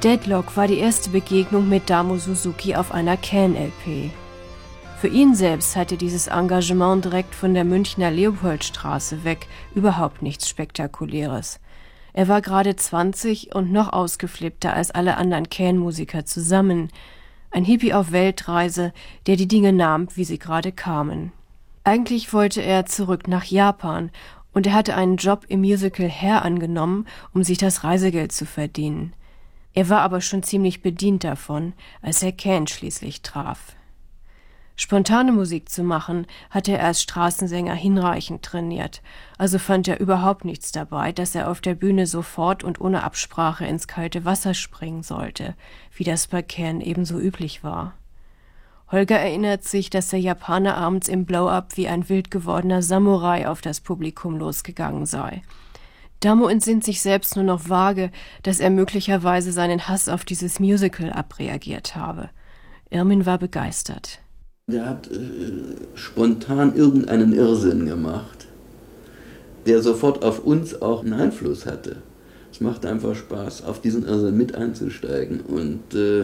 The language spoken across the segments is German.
Deadlock war die erste Begegnung mit Damo Suzuki auf einer Can-LP. Für ihn selbst hatte dieses Engagement direkt von der Münchner Leopoldstraße weg überhaupt nichts Spektakuläres. Er war gerade 20 und noch ausgeflippter als alle anderen Can-Musiker zusammen. Ein Hippie auf Weltreise, der die Dinge nahm, wie sie gerade kamen. Eigentlich wollte er zurück nach Japan und er hatte einen Job im Musical Hair angenommen, um sich das Reisegeld zu verdienen. Er war aber schon ziemlich bedient davon, als er Can schließlich traf. Spontane Musik zu machen, hatte er als Straßensänger hinreichend trainiert, also fand er überhaupt nichts dabei, dass er auf der Bühne sofort und ohne Absprache ins kalte Wasser springen sollte, wie das bei Can ebenso üblich war. Holger erinnert sich, dass der Japaner abends im Blow-Up wie ein wild gewordener Samurai auf das Publikum losgegangen sei. Damo entsinnt sich selbst nur noch vage, dass er möglicherweise seinen Hass auf dieses Musical abreagiert habe. Irmin war begeistert. Der hat spontan irgendeinen Irrsinn gemacht, der sofort auf uns auch einen Einfluss hatte. Es macht einfach Spaß, auf diesen Irrsinn mit einzusteigen. Und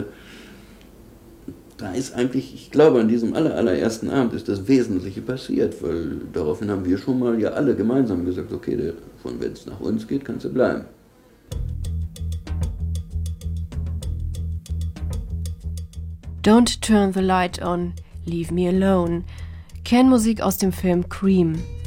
da ist eigentlich, ich glaube, an diesem allerersten Abend ist das Wesentliche passiert, weil daraufhin haben wir schon mal ja alle gemeinsam gesagt, okay, wenn es nach uns geht, kannst du bleiben. Don't turn the light on, leave me alone. Can-Musik aus dem Film Cream.